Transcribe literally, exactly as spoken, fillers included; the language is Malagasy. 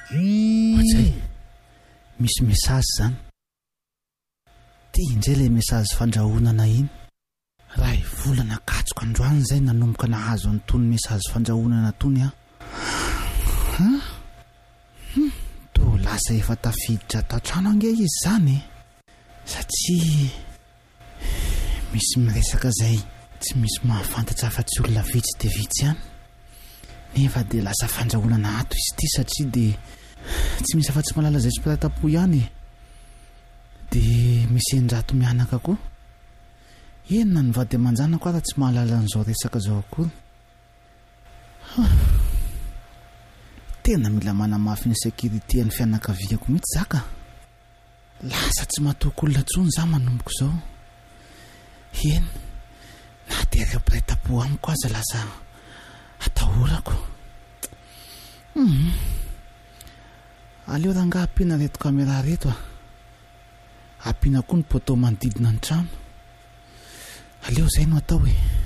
Ohatsay, misy mesazy zany. Tia indray ilay mesazy fandrahonana iny. Raha volana katsoko androany zay nanomboka nahazo an'itony mesazy fandrahonana tony aho. Ha? Hmm. To lasa efa tafiditra tatrano ange izy zany. Satria misy miresaka zay tsy misy mahafantatra afa-tsy olona vitsy dia vitsy ihany. Nefa dia lasa fandrahonana ato izy ity satria dia tsy misy afa-tsy malala zay tsy mpitatapo ihany. Dia misy endrato mianaka koa. Enina ny vady aman-janako ato tsy mahalala an'izao resaka zao akory. Tena mila manamafy ny sécurité ny fianakaviako mihitsy zaka. Lasa tsy mahatoky olona tsony za manomboko zao. Eny, na dia ireo mpiraitam-po amiko aza lasa atahorako. Hmm. Aleo ranga ampiana reto caméra reto ah. Ampiana koa ny poto manodidina ny trano. Aleo zay no atao e.